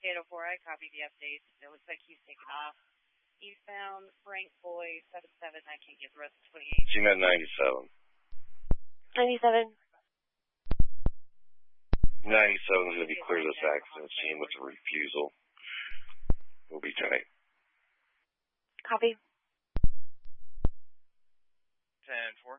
804, I copied the updates. It looks like he's taken off. Eastbound, Frank Boy, 77. I can't get the rest of 28. GMAT 97. 97. 97 is going to be clear of this accident scene with a refusal. We'll be tight. Copy. 10-4.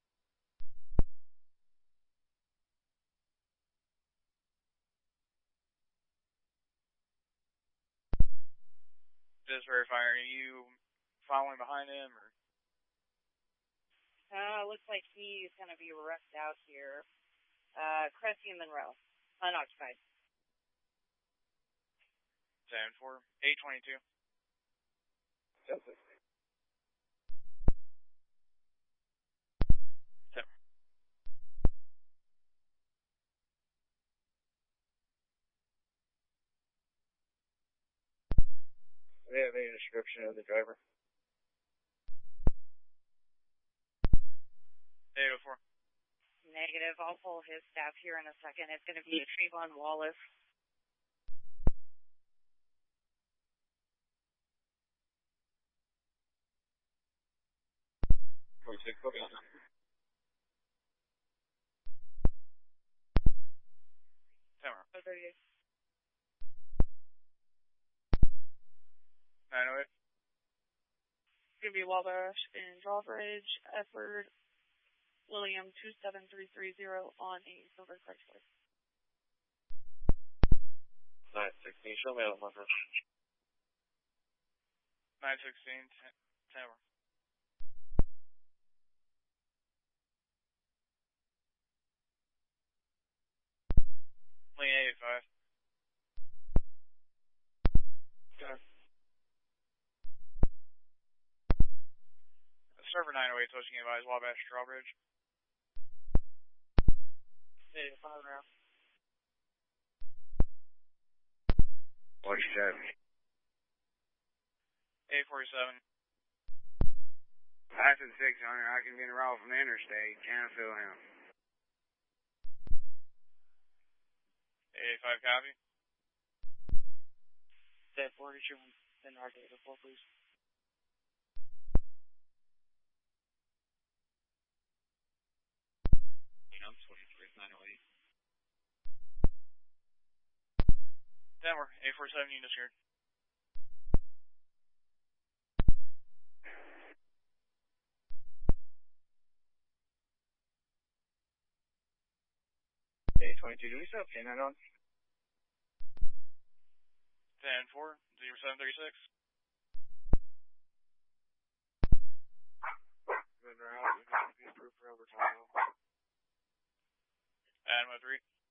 Just verifying, are you following behind him, or? Looks like he's going to be wrecked out here. Cressy and Monroe. Unoccupied. 10-4. 822. Yes, sir. Do they have any description of the driver? 804. Negative. I'll pull his staff here in a second. It's going to be Trayvon Wallace. Tamara. 38. 908. It's going to be Wabash and Drawbridge, Edward William 27330 on a silver Chrysler. 916, show me out my first. 916. Tamara. Lane 85. Okay. Server 908, switching advised, Wabash, Drawbridge. 85 now. What's your job? 847. I said 600. I can get a roll from the interstate. Cancel him. 885 copy. 10-4, get your NR data for, please. I'm 23, 908. Denver, 847 units here. Hey, 22, do we still have K9 on? 10-4, 0736. Good route. We can be approved for overtime. Adamo 3.